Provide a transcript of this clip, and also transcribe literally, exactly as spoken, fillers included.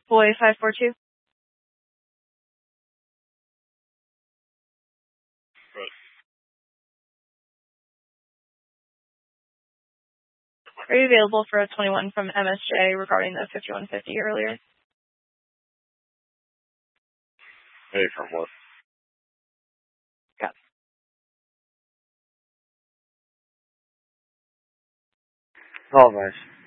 Boy five four two. Right. Are you available for a twenty-one from M S J regarding the fifty-one fifty earlier? Hey, from what? Got it. Oh, nice.